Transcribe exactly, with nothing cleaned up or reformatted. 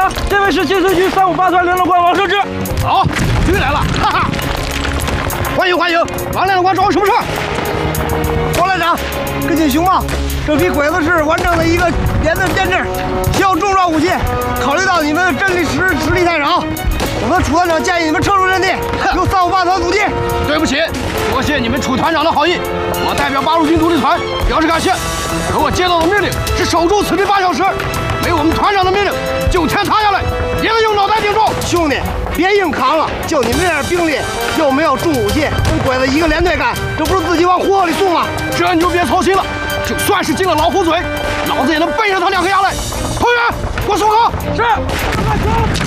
长，这位是晋绥区三五八团联络官王胜志。 好，局来了，哈哈！欢迎欢迎，王联络官找我什么事？ 王连长，跟紧熊猫，这批鬼子是完整的一个连的编制，需要重装武器。考虑到你们的阵地实实力太少，我们楚团长建议你们撤出阵地，由三五八团阻击。 对不起，多谢你们楚团长的好意，我代表八路军独立团表示感谢。可我接到的命令是守住此地八小时，没有我们团长的命令，就天塌下来也得用脑袋顶住。 兄弟，别硬扛了，就你们这点兵力，又没有重武器，跟鬼子一个连队干，这不是自己往火里送吗？ 这你就别操心了，就算是进了老虎嘴，老子也能背着他两个牙来。同学，给我松口。 是。